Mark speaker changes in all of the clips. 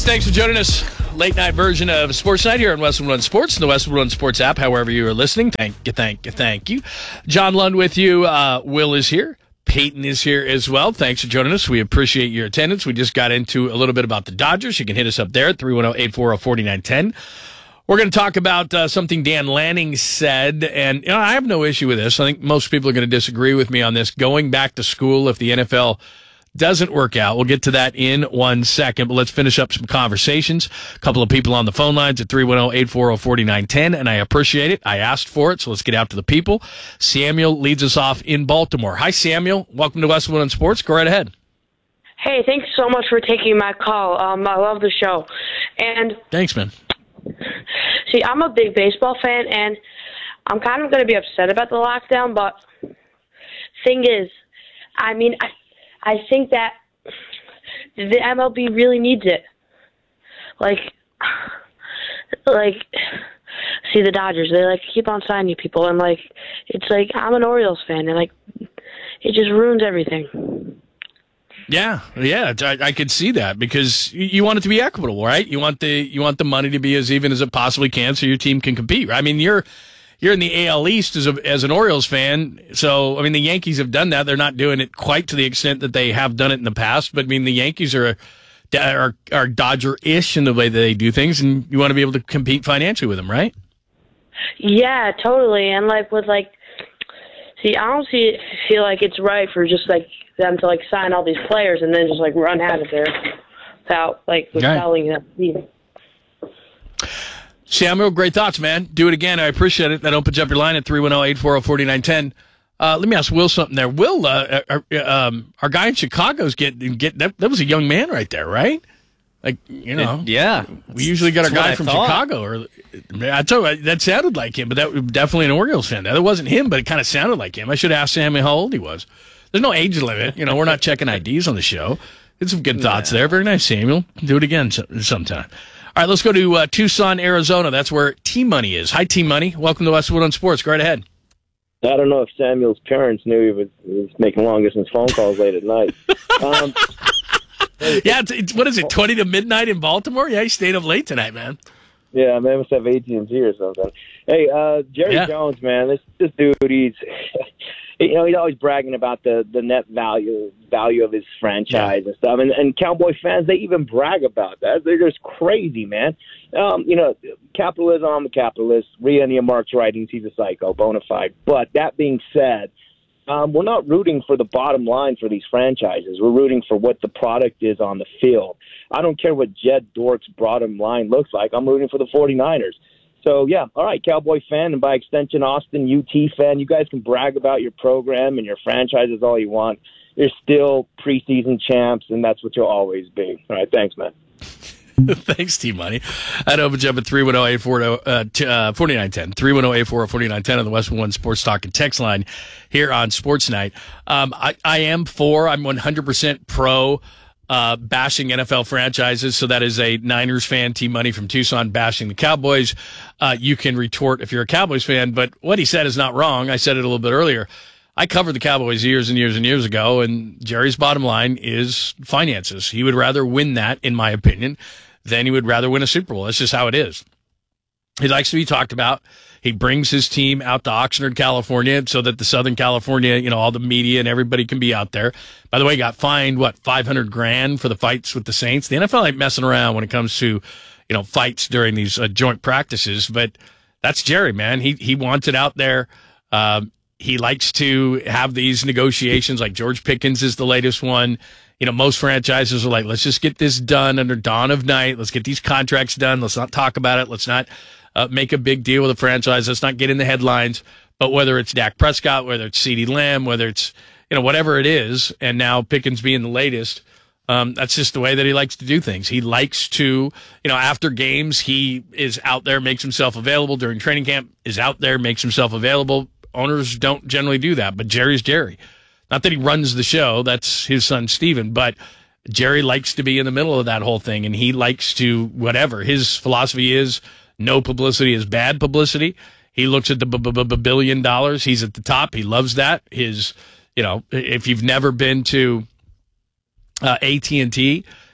Speaker 1: guys. Thanks for joining us. Late night version of Sports Night here on Westwood One Sports and the Westwood One Sports app, however you are listening. Thank you. John Lund with you. Will is here. Peyton is here as well. Thanks for joining us. We appreciate your attendance. We just got into a little bit about the Dodgers. You can hit us up there at 310-840-4910. We're going to talk about something Dan Lanning said, and I have no issue with this. I think most people are going to disagree with me on this. Going back to school if the NFL doesn't work out. We'll get to that in 1 second, but let's finish up some conversations. A couple of people on the phone lines at 310-840-4910, and I appreciate it. I asked for it, so let's get out to the people. Samuel leads us off in Baltimore. Hi, Samuel. Welcome to Westwood One Sports. Go right ahead.
Speaker 2: Hey, thanks so much for taking my call. I love the show. And
Speaker 1: thanks, man.
Speaker 2: See, I'm a big baseball fan, and I'm kind of going to be upset about the lockdown, but thing is, I think that the MLB really needs it. Like, see the Dodgers, they keep on signing people, and it's I'm an Orioles fan, and it just ruins everything.
Speaker 1: Yeah, I could see that because you want it to be equitable, right? You want the money to be as even as it possibly can, so your team can compete. Right? I mean, you're in the AL East as an Orioles fan, so the Yankees have done that. They're not doing it quite to the extent that they have done it in the past, but the Yankees are Dodger-ish in the way that they do things, and you want to be able to compete financially with them, right?
Speaker 2: Yeah, totally. And see, I don't feel like it's right for just them to sign all these players and then just run out of there without selling them.
Speaker 1: Samuel, great thoughts, man. Do it again. I appreciate it. That opens up your line at 310-840-4910. Let me ask Will something there. Will, our guy in Chicago's getting that was a young man right there, right?
Speaker 3: Yeah.
Speaker 1: We usually got our guy from Chicago. Or I told you, that sounded like him, but that was definitely an Orioles fan. That wasn't him, but it kind of sounded like him. I should have asked Samuel how old he was. There's no age limit. We're not checking IDs on the show. It's some good thoughts there. Very nice, Samuel. Do it again sometime. All right, let's go to Tucson, Arizona. That's where T-Money is. Hi, T-Money. Welcome to Westwood on Sports. Go right ahead.
Speaker 4: I don't know if Samuel's parents knew he was making long-distance phone calls late at night.
Speaker 1: Yeah, what is it, 20 to midnight in Baltimore? Yeah, he stayed up late tonight, man.
Speaker 4: Yeah, man, must have AT&T or something. Hey, Jerry Jones, man, this dude, he's always bragging about the net value of his franchise and stuff. And Cowboy fans, they even brag about that. They're just crazy, man. Capitalism, I'm a capitalist. Read any of Mark's writings, he's a psycho, bona fide. But that being said, we're not rooting for the bottom line for these franchises. We're rooting for what the product is on the field. I don't care what Jed Dork's bottom line looks like. I'm rooting for the 49ers. So, yeah, all right, Cowboy fan, and by extension, Austin UT fan, you guys can brag about your program and your franchises all you want. You're still preseason champs, and that's what you'll always be. All right, thanks, man.
Speaker 1: Thanks, T-Money. I'd open up at 310-840-4910. 310-840-4910 on the Westwood One Sports Talk and Text line here on Sports Night. I'm 100% pro bashing NFL franchises. So that is a Niners fan, T-Money from Tucson, bashing the Cowboys. You can retort if you're a Cowboys fan, but what he said is not wrong. I said it a little bit earlier. I covered the Cowboys years and years and years ago, and Jerry's bottom line is finances. He would rather win that, in my opinion, than he would rather win a Super Bowl. That's just how it is. He likes to be talked about. He brings his team out to Oxnard, California, so that the Southern California, all the media and everybody can be out there. By the way, he got fined, $500,000 for the fights with the Saints. The NFL ain't messing around when it comes to, fights during these joint practices, but that's Jerry, man. He wants it out there. He likes to have these negotiations, like George Pickens is the latest one. Most franchises are like, let's just get this done under dawn of night. Let's get these contracts done. Let's not talk about it. Let's not make a big deal with the franchise. Let's not get in the headlines. But whether it's Dak Prescott, whether it's CeeDee Lamb, whether it's, whatever it is, and now Pickens being the latest, that's just the way that he likes to do things. He likes to, after games, he is out there, makes himself available during training camp, is out there, makes himself available. Owners don't generally do that, but Jerry's Jerry. Not that he runs the show, that's his son Steven, but Jerry likes to be in the middle of that whole thing, and he likes to, whatever. His philosophy is no publicity is bad publicity. He looks at the $1 billion. He's at the top. He loves that. If you've never been to AT&T,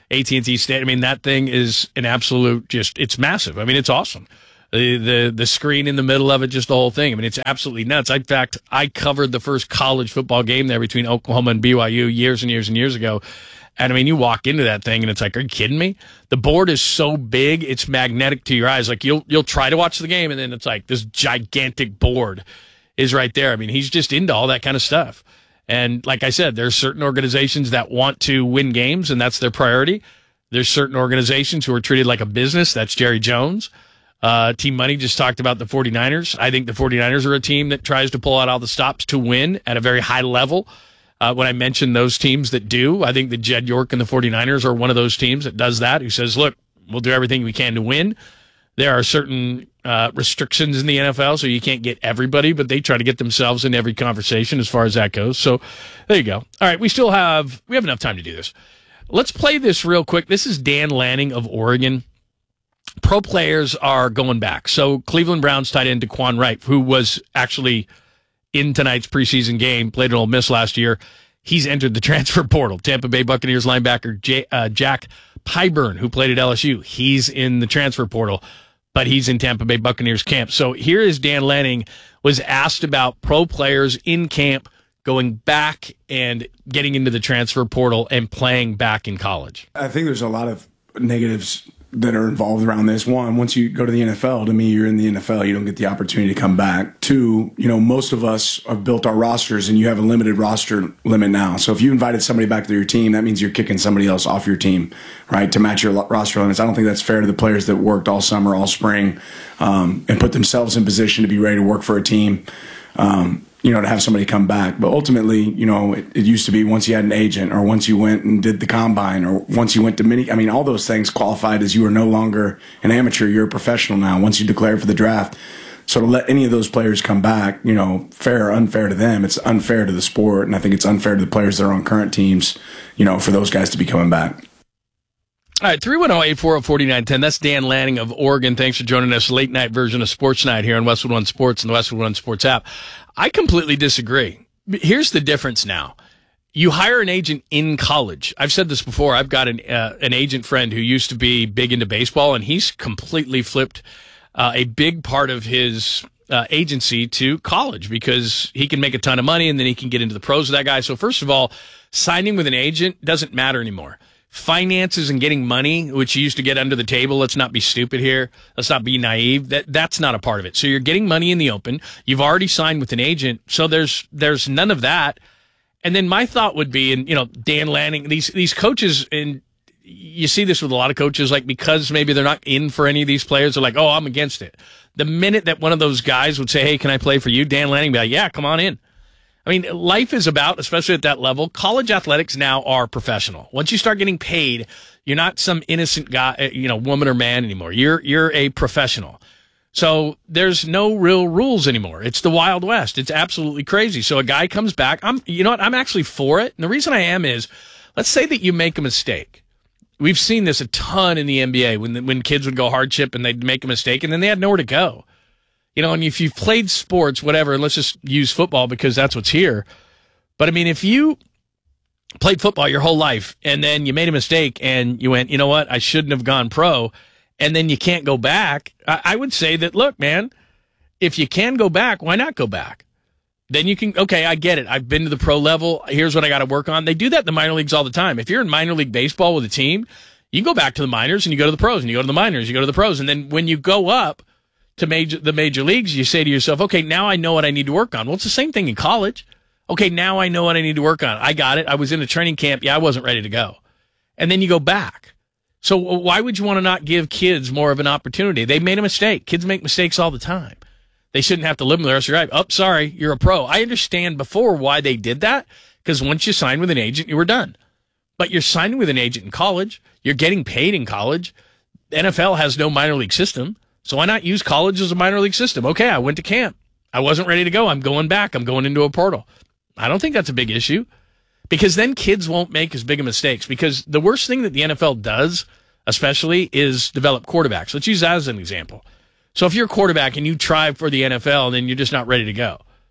Speaker 1: AT&T State. I mean, that thing is an absolute it's massive. I mean, it's awesome. The screen in the middle of it, just the whole thing. I mean, it's absolutely nuts. In fact, I covered the first college football game there between Oklahoma and BYU years and years and years ago. And I mean, you walk into that thing and it's like, are you kidding me? The board is so big, it's magnetic to your eyes. Like you'll try to watch the game and then it's like this gigantic board is right there. I mean, he's just into all that kind of stuff. And like I said, there's certain organizations that want to win games and that's their priority. There's certain organizations who are treated like a business. That's Jerry Jones. Team Money just talked about the 49ers. I think the 49ers are a team that tries to pull out all the stops to win at a very high level. When I mentioned those teams that do, I think that Jed York and the 49ers are one of those teams that does that, who says, look, we'll do everything we can to win. There are certain restrictions in the NFL, so you can't get everybody, but they try to get themselves in every conversation as far as that goes. So there you go. All right, we have enough time to do this. Let's play this real quick. This is Dan Lanning of Oregon. Pro players are going back. So Cleveland Browns tight end DeQuan Wright, who was actually in tonight's preseason game, played at Ole Miss last year. He's entered the transfer portal. Tampa Bay Buccaneers linebacker Jack Pyburn, who played at LSU, he's in the transfer portal, but he's in Tampa Bay Buccaneers camp. So here is Dan Lanning was asked about pro players in camp going back and getting into the transfer portal and playing back in college.
Speaker 5: I think there's a lot of negatives that are involved around this. One, once you go to the NFL, to me, you're in the NFL. You don't get the opportunity to come back. Two, most of us have built our rosters, and you have a limited roster limit now. So if you invited somebody back to your team, that means you're kicking somebody else off your team, right, to match your roster limits. I don't think that's fair to the players that worked all summer, all spring, and put themselves in position to be ready to work for a team. To have somebody come back. But ultimately, it used to be once you had an agent or once you went and did the combine or once you went to all those things qualified as you are no longer an amateur, you're a professional now once you declare for the draft. So to let any of those players come back, fair or unfair to them, it's unfair to the sport. And I think it's unfair to the players that are on current teams, for those guys to be coming back.
Speaker 1: All right, 310-840-4910. That's Dan Lanning of Oregon. Thanks for joining us. Late night version of Sports Night here on Westwood One Sports and the Westwood One Sports app. I completely disagree. Here's the difference now. You hire an agent in college. I've said this before. I've got an agent friend who used to be big into baseball, and he's completely flipped a big part of his agency to college because he can make a ton of money, and then he can get into the pros with that guy. So first of all, signing with an agent doesn't matter anymore. Finances and getting money, which you used to get under the table. Let's not be stupid here. Let's not be naive. That's not a part of it. So you're getting money in the open. You've already signed with an agent. So there's none of that. And then my thought would be, and Dan Lanning, these coaches, and you see this with a lot of coaches, like because maybe they're not in for any of these players, they're like, oh, I'm against it. The minute that one of those guys would say, hey, can I play for you? Dan Lanning would be like, yeah, come on in. I mean, life is about, especially at that level, college athletics now are professional. Once you start getting paid, you're not some innocent guy, woman or man anymore. You're a professional. So there's no real rules anymore. It's the Wild West. It's absolutely crazy. So a guy comes back. I'm actually for it. And the reason I am is, let's say that you make a mistake. We've seen this a ton in the NBA when kids would go hardship and they'd make a mistake and then they had nowhere to go. And if you've played sports, whatever, and let's just use football because that's what's here. But I mean, if you played football your whole life and then you made a mistake and you went, you know what, I shouldn't have gone pro, and then you can't go back, I would say that, look, man, if you can go back, why not go back? Then you can, okay, I get it. I've been to the pro level. Here's what I got to work on. They do that in the minor leagues all the time. If you're in minor league baseball with a team, you go back to the minors and you go to the pros and you go to the minors, you go to the pros. And then when you go up to the major leagues, you say to yourself, okay, now I know what I need to work on. Well, it's the same thing in college. Okay, now I know what I need to work on. I got it. I was in a training camp. Yeah, I wasn't ready to go. And then you go back. So why would you want to not give kids more of an opportunity? They made a mistake. Kids make mistakes all the time. They shouldn't have to live with the rest of your life. Oh, sorry, you're a pro. I understand before why they did that, because once you signed with an agent, you were done. But you're signing with an agent in college. You're getting paid in college. The NFL has no minor league system. So why not use college as a minor league system? Okay, I went to camp. I wasn't ready to go. I'm going back. I'm going into a portal. I don't think that's a big issue because then kids won't make as big of mistakes, because the worst thing that the NFL does, especially, is develop quarterbacks. Let's use that as an example. So if you're a quarterback and you try for the NFL and then you're just not ready to go,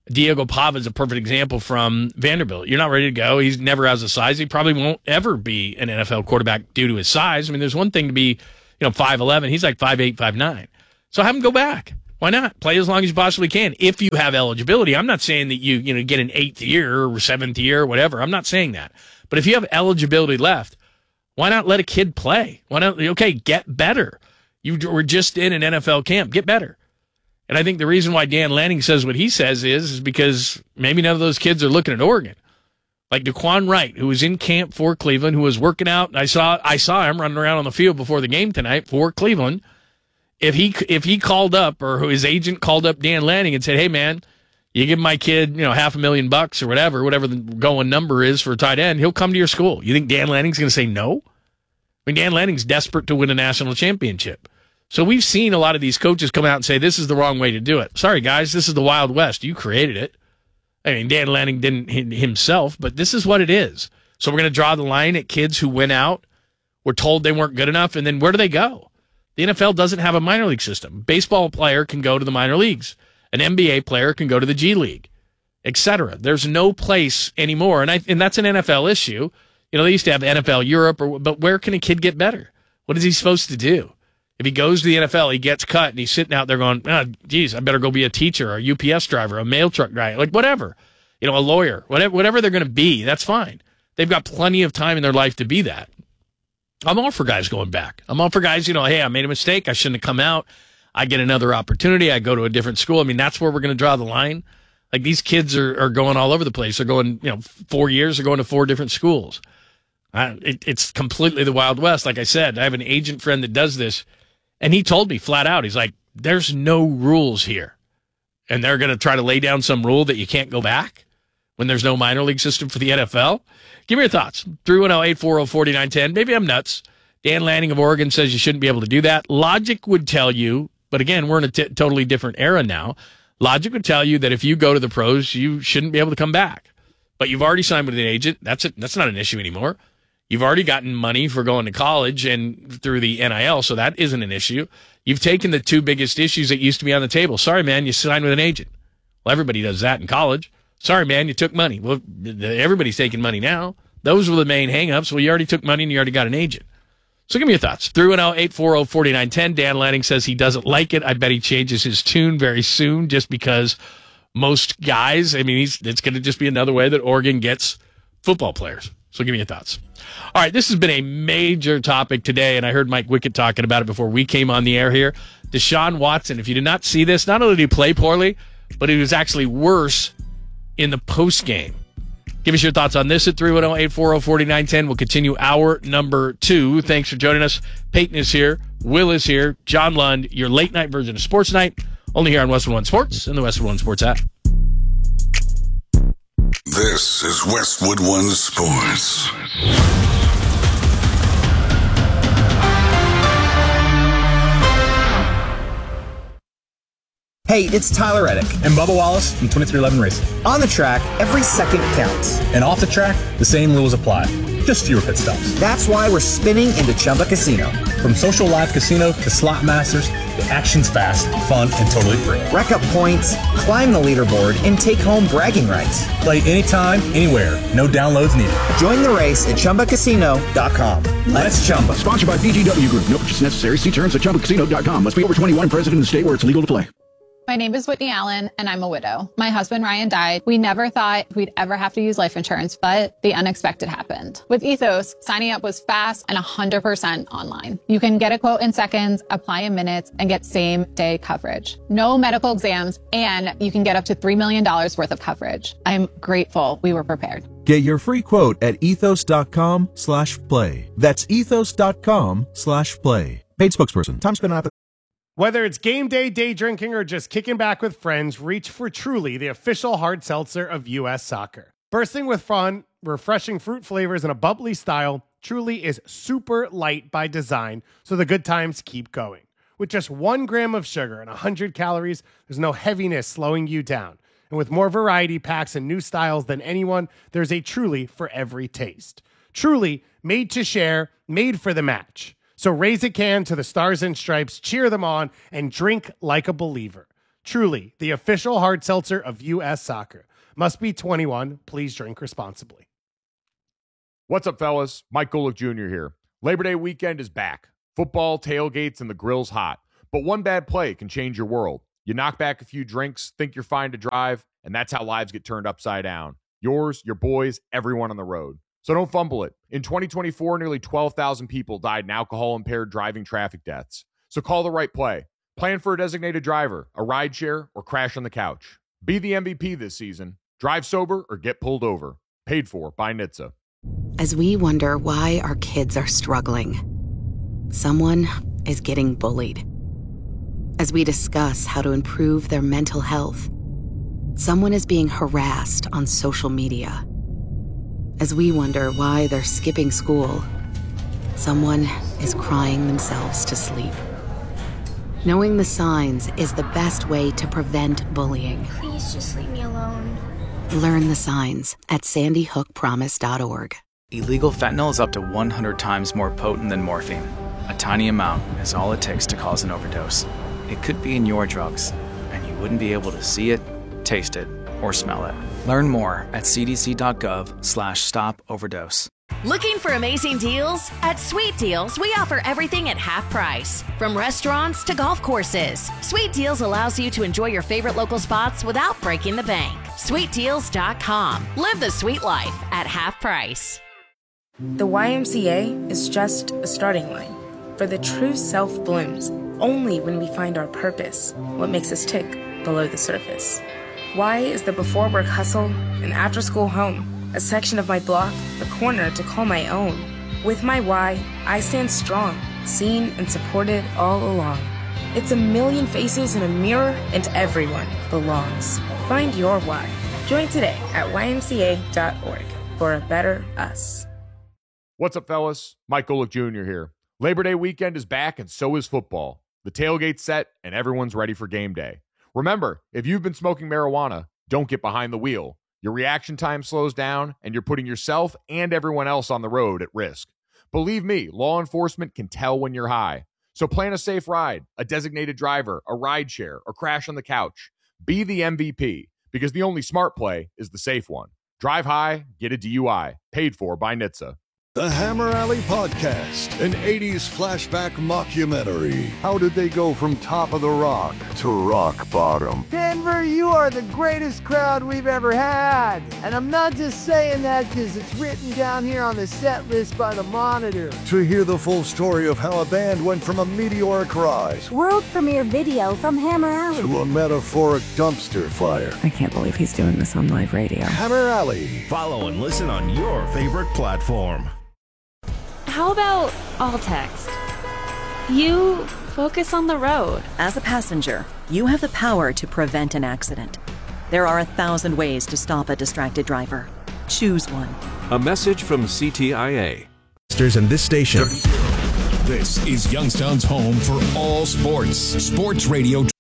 Speaker 1: Diego Pava is a perfect example from Vanderbilt. You're not ready to go. He's never has the size. He probably won't ever be an NFL quarterback due to his size. I mean, there's one thing to be, 5'11". He's like 5'8", 5'9". So have him go back. Why not? Play as long as you possibly can if you have eligibility. I'm not saying that you get an 8th year or 7th year or whatever. I'm not saying that. But if you have eligibility left, why not let a kid play? Why not? Okay, get better. You were just in an NFL camp. Get better. And I think the reason why Dan Lanning says what he says is because maybe none of those kids are looking at Oregon. Like Daquan Wright, who was in camp for Cleveland, who was working out. I saw him running around on the field before the game tonight for Cleveland. If he called up, or his agent called up Dan Lanning and said, "Hey man, you give my kid $500,000 or whatever the going number is for a tight end, he'll come to your school." You think Dan Lanning's going to say no? I mean, Dan Lanning's desperate to win a national championship. So we've seen a lot of these coaches come out and say, this is the wrong way to do it. Sorry, guys, this is the Wild West. You created it. I mean, Dan Lanning didn't himself, but this is what it is. So we're going to draw the line at kids who went out, were told they weren't good enough, and then where do they go? The NFL doesn't have a minor league system. Baseball player can go to the minor leagues. An NBA player can go to the G League, etc. There's no place anymore, and that's an NFL issue. They used to have NFL Europe, but where can a kid get better? What is he supposed to do? If he goes to the NFL, he gets cut, and he's sitting out there going, geez, I better go be a teacher or a UPS driver, a mail truck driver, like whatever, a lawyer, whatever they're going to be, that's fine. They've got plenty of time in their life to be that. I'm all for guys going back. I'm all for guys, hey, I made a mistake. I shouldn't have come out. I get another opportunity. I go to a different school. I mean, that's where we're going to draw the line. Like these kids are going all over the place. They're going, 4 years, they're going to 4 different schools. It's completely the Wild West. Like I said, I have an agent friend that does this. And he told me flat out, he's like, there's no rules here. And they're going to try to lay down some rule that you can't go back when there's no minor league system for the NFL. Give me your thoughts. 310-840-4910. Maybe I'm nuts. Dan Lanning of Oregon says you shouldn't be able to do that. Logic would tell you, but again, we're in a totally different era now. Logic would tell you that if you go to the pros, you shouldn't be able to come back. But you've already signed with an agent. That's not an issue anymore. You've already gotten money for going to college and through the NIL, so that isn't an issue. You've taken the 2 biggest issues that used to be on the table. Sorry, man, you signed with an agent. Well, everybody does that in college. Sorry, man, you took money. Well, everybody's taking money now. Those were the main hang-ups. Well, you already took money and you already got an agent. So give me your thoughts. 310-840-4910. Dan Lanning says he doesn't like it. I bet he changes his tune very soon just because most guys, it's going to just be another way that Oregon gets football players. So give me your thoughts. All right, this has been a major topic today, and I heard Mike Wickett talking about it before we came on the air here. Deshaun Watson, if you did not see this, not only did he play poorly, but he was actually worse in the postgame. Give us your thoughts on this at 310-840-4910. We'll continue hour number 2. Thanks for joining us. Peyton is here. Will is here. John Lund, your late-night version of Sports Night, only here on Westwood One Sports and the Westwood One Sports app.
Speaker 6: This is Westwood One Sports.
Speaker 7: Hey, it's Tyler Reddick
Speaker 8: and Bubba Wallace from 2311 Racing.
Speaker 7: On the track, every second counts.
Speaker 8: And off the track, the same rules apply. Just fewer pit stops.
Speaker 7: That's why we're spinning into Chumba Casino.
Speaker 8: From social live casino to slot masters, the action's fast, fun, and totally free.
Speaker 7: Rack up points, climb the leaderboard, and take home bragging rights.
Speaker 8: Play anytime, anywhere. No downloads needed.
Speaker 7: Join the race at ChumbaCasino.com. Let's Chumba.
Speaker 9: Sponsored by VGW Group. No purchase necessary. See terms at ChumbaCasino.com. Must be over 21 and present in the state where it's legal to play.
Speaker 10: My name is Whitney Allen, and I'm a widow. My husband, Ryan, died. We never thought we'd ever have to use life insurance, but the unexpected happened. With Ethos, signing up was fast and 100% online. You can get a quote in seconds, apply in minutes, and get same-day coverage. No medical exams, and you can get up to $3 million worth of coverage. I'm grateful we were prepared.
Speaker 11: Get your free quote at ethos.com/play. That's ethos.com/play. Paid spokesperson. Time spent on.
Speaker 12: Whether it's game day drinking, or just kicking back with friends, reach for Truly, the official hard seltzer of U.S. soccer. Bursting with fun, refreshing fruit flavors, and a bubbly style, Truly is super light by design, so the good times keep going. With just 1 gram of sugar and 100 calories, there's no heaviness slowing you down. And with more variety packs and new styles than anyone, there's a Truly for every taste. Truly, made to share, made for the match. So raise a can to the Stars and Stripes, cheer them on, and drink like a believer. Truly, the official hard seltzer of U.S. Soccer. Must be 21. Please drink responsibly.
Speaker 13: What's up, fellas? Mike Golick Jr. here. Labor Day weekend is back. Football, tailgates, and the grill's hot. But one bad play can change your world. You knock back a few drinks, think you're fine to drive, and that's how lives get turned upside down. Yours, your boys, everyone on the road. So don't fumble it. In 2024, nearly 12,000 people died in alcohol-impaired driving traffic deaths. So call the right play. Plan for a designated driver, a rideshare, or crash on the couch. Be the MVP this season. Drive sober or get pulled over. Paid for by NHTSA.
Speaker 14: As we wonder why our kids are struggling, someone is getting bullied. As we discuss how to improve their mental health, someone is being harassed on social media. As we wonder why they're skipping school, someone is crying themselves to sleep. Knowing the signs is the best way to prevent bullying.
Speaker 15: Please just leave me alone.
Speaker 14: Learn the signs at sandyhookpromise.org.
Speaker 16: Illegal fentanyl is up to 100 times more potent than morphine. A tiny amount is all it takes to cause an overdose. It could be in your drugs, and you wouldn't be able to see it, taste it, or smell it. Learn more at cdc.gov/stop-overdose.
Speaker 17: Looking for amazing deals? At Sweet Deals, we offer everything at half price. From restaurants to golf courses, Sweet Deals allows you to enjoy your favorite local spots without breaking the bank. SweetDeals.com. Live the sweet life at half price.
Speaker 18: The YMCA is just a starting line. For the true self blooms only when we find our purpose, what makes us tick below the surface. Y is the before work hustle, an after school home, a section of my block, a corner to call my own. With my Y, I stand strong, seen and supported all along. It's a million faces in a mirror, and everyone belongs. Find your Y. Join today at ymca.org for a better us.
Speaker 13: What's up, fellas? Mike Golick Jr. here. Labor Day weekend is back, and so is football. The tailgate's set, and everyone's ready for game day. Remember, if you've been smoking marijuana, don't get behind the wheel. Your reaction time slows down, and you're putting yourself and everyone else on the road at risk. Believe me, law enforcement can tell when you're high. So plan a safe ride, a designated driver, a rideshare, or crash on the couch. Be the MVP, because the only smart play is the safe one. Drive high, get a DUI. Paid for by NHTSA.
Speaker 19: The Hammer Alley Podcast, an 80s flashback mockumentary. How did they go from top of the rock to rock bottom?
Speaker 20: Denver, you are the greatest crowd we've ever had. And I'm not just saying that because it's written down here on the set list by the Monitor.
Speaker 19: To hear the full story of how a band went from a meteoric rise,
Speaker 21: world premiere video from Hammer Alley,
Speaker 19: to a metaphoric dumpster fire.
Speaker 22: I can't believe he's doing this on live radio.
Speaker 19: Hammer Alley.
Speaker 11: Follow and listen on your favorite platform.
Speaker 23: How about all text? You focus on the road.
Speaker 24: As a passenger, you have the power to prevent an accident. There are 1,000 ways to stop a distracted driver. Choose one.
Speaker 25: A message from CTIA.
Speaker 11: And this station.
Speaker 26: This is Youngstown's home for all sports. Sports Radio